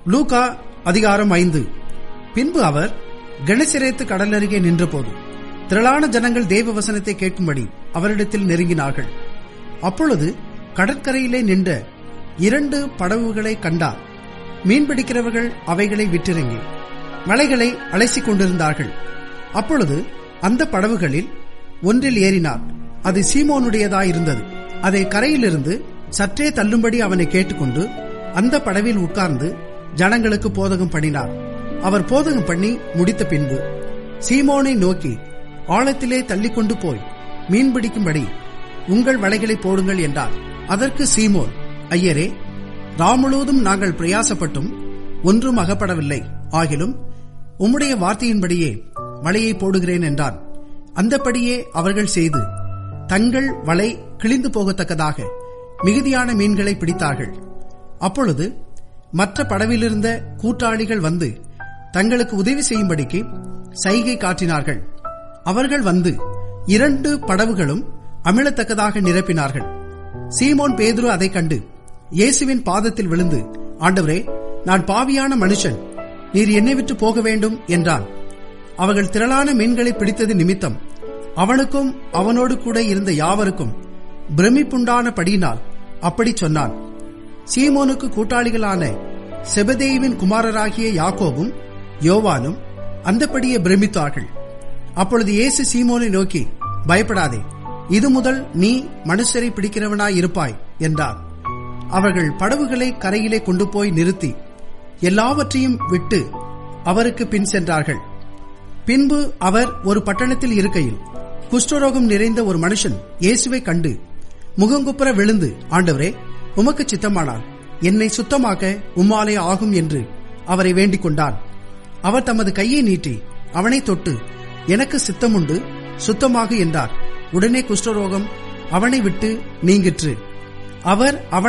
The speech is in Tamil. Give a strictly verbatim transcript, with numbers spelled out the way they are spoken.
லூக்கா அதிகாரம் ஐந்து. பின்பு அவர் கெனசரேத்து கடலருகே நின்றபோது திரளான ஜனங்கள் தேவ வசனத்தை கேட்கும்படி அவரிடத்தில் நெருங்கினார்கள். அப்பொழுது கடற்கரையிலே நின்ற இரண்டு படகுகளை கண்டார். மீன்பிடிக்கிறவர்கள் அவைகளை விட்டிறங்கி மலைகளை அலசிக் கொண்டிருந்தார்கள். அப்பொழுது அந்த படகுகளில் ஒன்றில் ஏறினார். அது சீமோனுடையதாயிருந்தது. அதை கரையிலிருந்து சற்றே தள்ளும்படி அவனை கேட்டுக்கொண்டு அந்த படவில் உட்கார்ந்து ஜனங்களுக்கு போதகம் பண்ணினார். அவர் போதகம் பண்ணி முடித்த பின்பு சீமோனை நோக்கி, ஆழத்திலே தள்ளிக்கொண்டு போய் மீன்பிடிக்கும்படி உங்கள் வலைகளை போடுங்கள் என்றார். அதற்கு சீமோன், ஐயரே, ராமுழுவதும் நாங்கள் பிரயாசப்பட்டும் ஒன்றும் அகப்படவில்லை. ஆகிலும் உம்முடைய வார்த்தையின்படியே வலையை போடுகிறேன் என்றான். அந்தபடியே அவர்கள் செய்து தங்கள் வலை கிழிந்து போகத்தக்கதாக மிகுதியான மீன்களை பிடித்தார்கள். அப்பொழுது மற்ற படவிலிருந்த கூட்டாளிகள் வந்து தங்களுக்கு உதவி செய்யும்படிக்கு சைகை காட்டினார்கள். அவர்கள் வந்து இரண்டு படவுகளும் அமிழத்தக்கதாக நிரப்பினார்கள். சீமோன் பேதுரு அதை கண்டு இயேசுவின் பாதத்தில் விழுந்து, ஆண்டவரே, நான் பாவியான மனுஷன், நீர் என்னை விட்டு போக வேண்டும் என்றான். அவர்கள் திரளான மீன்களை பிடித்தது நிமித்தம் அவனுக்கும் அவனோடு கூட இருந்த யாவருக்கும் பிரமிப்புண்டான படியினால் அப்படி சொன்னான். சீமோனுக்கு கூட்டாளிகளான செபதேயுவின் குமாரராகிய யாக்கோபும் யோவானும் அந்தபடியே பிரமித்தார்கள். அப்பொழுது இயேசு சீமோனை நோக்கி, பயப்படாதே, இது முதல் நீ மனுஷரை பிடிக்கிறவனாயிருப்பாய் என்றார். அவர்கள் படவுகளை கரையிலே கொண்டு போய் நிறுத்தி எல்லாவற்றையும் விட்டு அவருக்கு பின் சென்றார்கள். பின்பு அவர் ஒரு பட்டணத்தில் இருக்கையில் குஷ்டரோகம் நிறைந்த ஒரு மனுஷன் இயேசுவை கண்டு முகங்குப்புற விழுந்து, ஆண்டவரே, உமக்கு சித்தமானால் என்னை சுத்தமாக்க உம்மாலே ஆகும் என்று அவரை வேண்டிக் கொண்டான். அவர் தமது கையை நீட்டி அவனை தொட்டு, எனக்கு சித்தமுண்டு, சுத்தமாக என்றார். உடனே குஷ்டரோகம் அவனை விட்டு நீங்கிற்று. அவர் அவன்